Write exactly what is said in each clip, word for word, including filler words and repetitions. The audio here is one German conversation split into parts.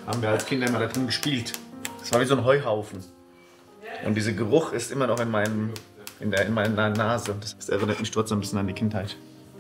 haben wir als Kinder immer da drin gespielt. Es war wie so ein Heuhaufen. Und dieser Geruch ist immer noch in, meinem, in, der, in meiner Nase. Das, das erinnert mich trotzdem ein bisschen an die Kindheit.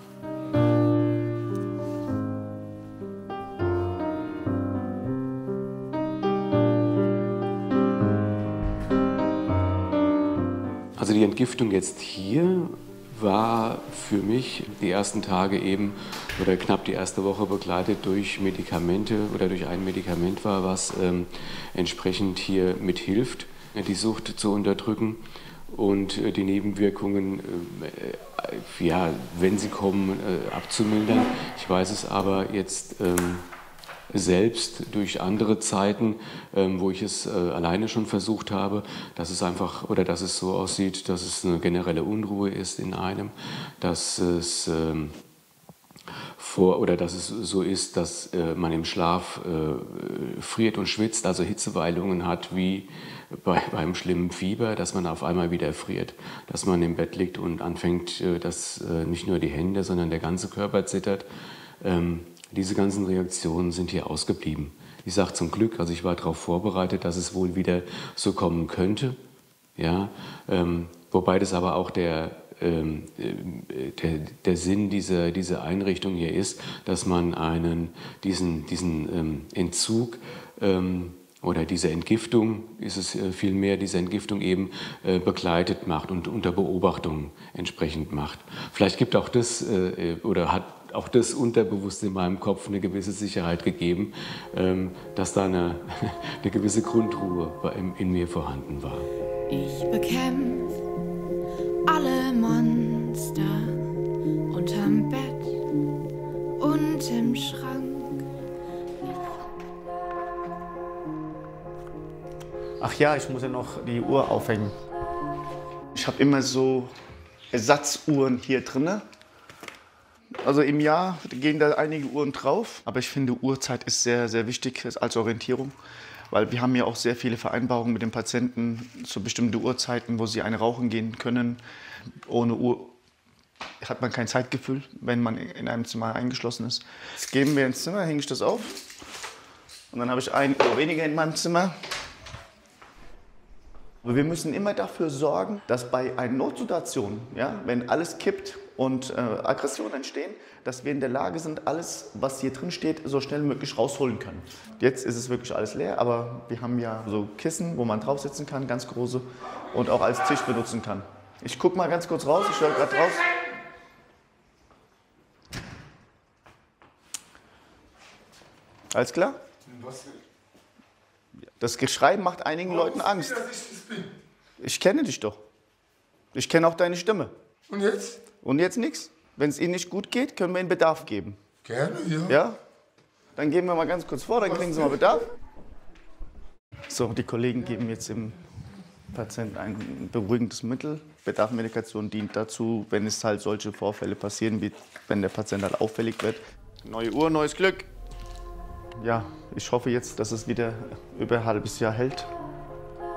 Also die Entgiftung jetzt hier war für mich die ersten Tage eben oder knapp die erste Woche begleitet durch Medikamente oder durch ein Medikament war, was ähm, entsprechend hier mithilft, die Sucht zu unterdrücken und äh, die Nebenwirkungen, äh, ja, wenn sie kommen, äh, abzumildern. Ich weiß es aber jetzt ähm, selbst durch andere Zeiten, ähm, wo ich es äh, alleine schon versucht habe, dass es einfach oder dass es so aussieht, dass es eine generelle Unruhe ist in einem, dass es ähm, vor oder dass es so ist, dass äh, man im Schlaf äh, friert und schwitzt, also Hitzewallungen hat wie bei, beim schlimmen Fieber, dass man auf einmal wieder friert, dass man im Bett liegt und anfängt, äh, dass äh, nicht nur die Hände, sondern der ganze Körper zittert. Ähm, Diese ganzen Reaktionen sind hier ausgeblieben. Ich sage zum Glück, also ich war darauf vorbereitet, dass es wohl wieder so kommen könnte. Ja, ähm, wobei das aber auch der, ähm, der, der Sinn dieser, dieser Einrichtung hier ist, dass man einen, diesen, diesen ähm, Entzug ähm, oder diese Entgiftung, ist es äh, vielmehr, diese Entgiftung eben äh, begleitet macht und unter Beobachtung entsprechend macht. Vielleicht gibt auch das äh, oder hat auch das unterbewusst in meinem Kopf eine gewisse Sicherheit gegeben, ähm, dass da eine, eine gewisse Grundruhe in, in mir vorhanden war. Ich bekämpf alle Monster unterm Bett und im Schrank. Ach ja, ich muss ja noch die Uhr aufhängen. Ich habe immer so Ersatzuhren hier drin. Also im Jahr gehen da einige Uhren drauf, aber ich finde, Uhrzeit ist sehr, sehr wichtig als Orientierung, weil wir haben ja auch sehr viele Vereinbarungen mit den Patienten zu bestimmten Uhrzeiten, wo sie eine rauchen gehen können. Ohne Uhr hat man kein Zeitgefühl, wenn man in einem Zimmer eingeschlossen ist. Jetzt gehen wir ins Zimmer, hänge ich das auf und dann habe ich eine Uhr weniger in meinem Zimmer. Aber wir müssen immer dafür sorgen, dass bei einer Notsituation, ja, wenn alles kippt und äh, Aggressionen entstehen, dass wir in der Lage sind, alles, was hier drin steht, so schnell wie möglich rausholen können. Jetzt ist es wirklich alles leer, aber wir haben ja so Kissen, wo man drauf sitzen kann, ganz große, und auch als Tisch benutzen kann. Ich gucke mal ganz kurz raus, ich höre gerade raus. Alles klar? Das Geschrei macht einigen Leuten Angst. Ich kenne dich doch. Ich kenne auch deine Stimme. Und jetzt? Und jetzt nichts. Wenn es Ihnen nicht gut geht, können wir Ihnen Bedarf geben. Gerne, ja. Ja? Dann gehen wir mal ganz kurz vor, dann kriegen Sie mal Bedarf. So, die Kollegen geben jetzt dem Patienten ein beruhigendes Mittel. Bedarfsmedikation dient dazu, wenn es halt solche Vorfälle passieren, wie wenn der Patient halt auffällig wird. Neue Uhr, neues Glück. Ja, ich hoffe jetzt, dass es wieder über ein halbes Jahr hält.